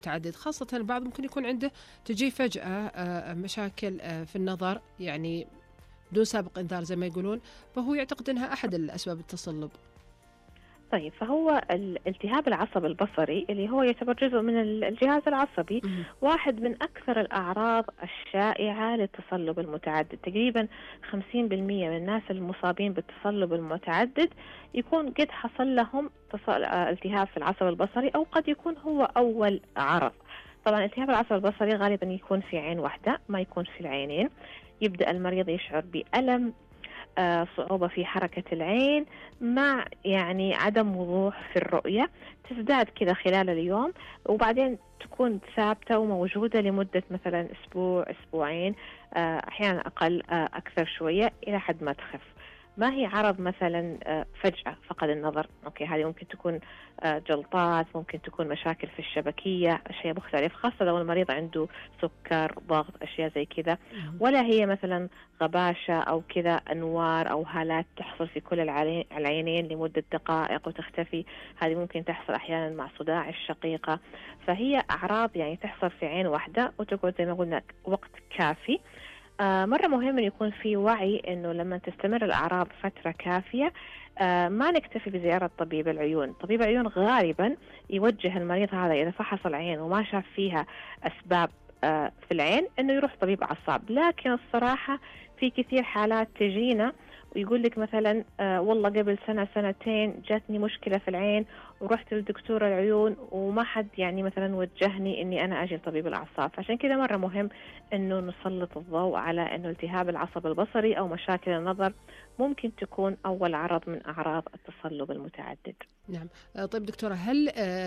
متعدد، خاصة البعض ممكن يكون عنده تجي فجأة مشاكل في النظر، يعني بدون سابق إنذار زي ما يقولون، فهو يعتقد أنها أحد الأسباب التصلب. طيب، فهو الالتهاب العصب البصري اللي هو يعتبر جزء من الجهاز العصبي، مهم. واحد من أكثر الأعراض الشائعة للتصلب المتعدد. تقريبا 50% من الناس المصابين بالتصلب المتعدد يكون قد حصل لهم التهاب في العصب البصري، أو قد يكون هو أول عرض. طبعا التهاب العصب البصري غالبا يكون في عين واحدة، ما يكون في العينين. يبدأ المريض يشعر بألم، صعوبة في حركة العين، مع يعني عدم وضوح في الرؤية، تزداد كذا خلال اليوم، وبعدين تكون ثابتة وموجودة لمدة مثلا أسبوع أسبوعين، أحيانا أقل، أكثر شوية، إلى حد ما تخف. ما هي عرض مثلا فجأة فقد النظر. أوكي، هذه ممكن تكون جلطات، ممكن تكون مشاكل في الشبكية، أشياء مختلفة، خاصة لو المريض عنده سكر، ضغط، أشياء زي كذا. مهم. ولا هي مثلا غباشة أو كذا أنوار أو هالات تحصل في كل العينين لمدة دقائق وتختفي. هذه ممكن تحصل أحيانا مع صداع الشقيقة. فهي أعراض يعني تحصل في عين واحدة وتقعد زي ما قلنا وقت كافي. مرة مهم أن يكون في وعي أنه لما تستمر الأعراض فترة كافية، ما نكتفي بزيارة طبيب العيون. طبيب العيون غالبا يوجه المريض هذا إذا فحص العين وما شاف فيها أسباب في العين أنه يروح طبيب أعصاب. لكن الصراحة في كثير حالات تجينا ويقول لك مثلا والله قبل سنة سنتين جاتني مشكلة في العين ورحت لدكتور العيون وما حد يعني مثلا وجهني اني انا اجي لطبيب الاعصاب. عشان كذا مرة مهم انه نسلط الضوء على انه التهاب العصب البصري او مشاكل النظر ممكن تكون اول عرض من اعراض التصلب المتعدد. نعم. طيب دكتورة، هل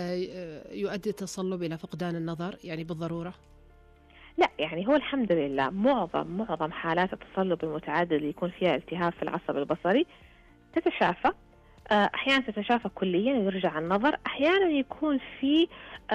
يؤدي التصلب إلى فقدان النظر يعني بالضرورة؟ لا، يعني هو الحمد لله معظم حالات التصلب المتعدد اللي يكون فيها التهاب في العصب البصري تتشافى. أحيانا تتشافى كليا ويرجع النظر. أحيانا يكون في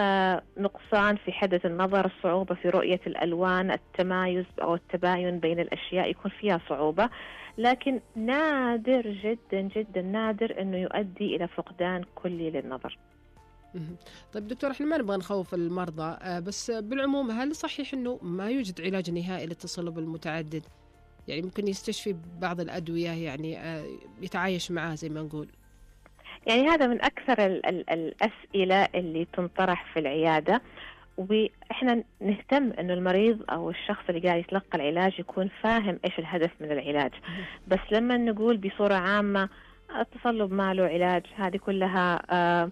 نقصان في حدة النظر، الصعوبة في رؤية الألوان، التمايز أو التباين بين الأشياء يكون فيها صعوبة. لكن نادر جدا جدا نادر أنه يؤدي إلى فقدان كلي للنظر. مهم. طيب دكتور، احنا ما نبغى نخوف المرضى، بس بالعموم هل صحيح انه ما يوجد علاج نهائي للتصلب المتعدد؟ يعني ممكن يستشفي بعض الأدوية، يعني يتعايش معاه زي ما نقول. يعني هذا من أكثر الأسئلة اللي تنطرح في العيادة، وإحنا نهتم أنه المريض أو الشخص اللي قاعد يتلقى العلاج يكون فاهم إيش الهدف من العلاج. مهم. بس لما نقول بصورة عامة التصلب ما له علاج، هذه كلها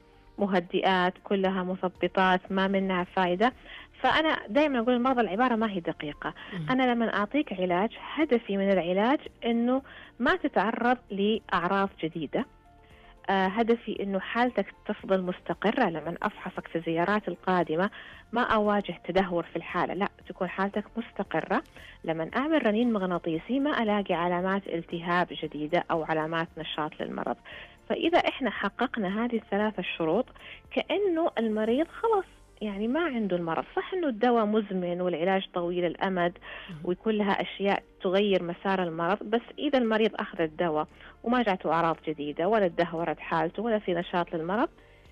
مهدئات، كلها مثبطات، ما منها فائدة. فأنا دائما أقول للمرضى العبارة ما هي دقيقة. مهم. أنا لما أعطيك علاج، هدفي من العلاج أنه ما تتعرض لأعراض جديدة. هدفي أنه حالتك تفضل مستقرة. لما أفحصك في الزيارات القادمة ما أواجه تدهور في الحالة، لا، تكون حالتك مستقرة. لما أعمل رنين مغناطيسي ما ألاقي علامات التهاب جديدة أو علامات نشاط للمرض. فإذا إحنا حققنا هذه الثلاثة الشروط، كأنه المريض خلاص يعني ما عنده المرض. صح أنه الدواء مزمن والعلاج طويل الأمد ويكون لها أشياء تغير مسار المرض، بس إذا المريض أخذ الدواء وما جاته أعراض جديدة ولا تدهورت حالته ولا في نشاط للمرض،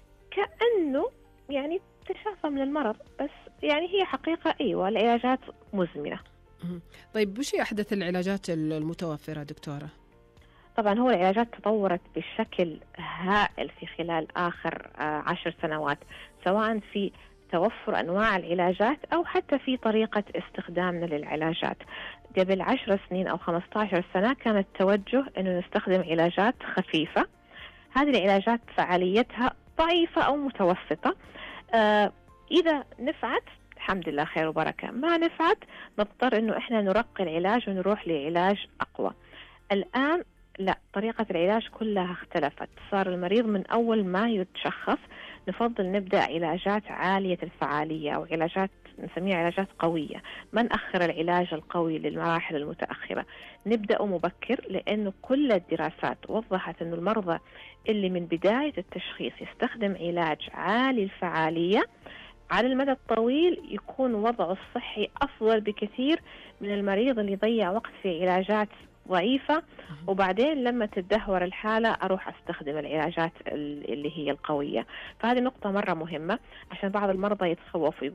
كأنه يعني تشافى من المرض. بس يعني هي حقيقة أيوة العلاجات مزمنة. مهم. طيب وش هي أحدث العلاجات المتوفرة دكتورة؟ طبعا هو العلاجات تطورت بشكل هائل في خلال آخر 10 سنوات، سواء في توفر أنواع العلاجات أو حتى في طريقة استخدامنا للعلاجات. قبل 10 سنين أو 15 سنة كان التوجه أنه نستخدم علاجات خفيفة. هذه العلاجات فعاليتها ضعيفة أو متوسطة. إذا نفعت الحمد لله خير وبركة، ما نفعت نضطر أنه إحنا نرقي العلاج ونروح لعلاج أقوى. الآن لا، طريقة العلاج كلها اختلفت. صار المريض من أول ما يتشخص نفضل نبدأ علاجات عالية الفعالية أو علاجات نسميها علاجات قوية. ما نأخر العلاج القوي للمراحل المتأخرة، نبدأ مبكر. لأنه كل الدراسات وضحت أن المرضى اللي من بداية التشخيص يستخدم علاج عالي الفعالية على المدى الطويل يكون وضعه الصحي أفضل بكثير من المريض اللي يضيع وقت في علاجات ضعيفة، وبعدين لما تتدهور الحالة أروح أستخدم العلاجات اللي هي القوية. فهذه نقطة مرة مهمة، عشان بعض المرضى يتخوفوا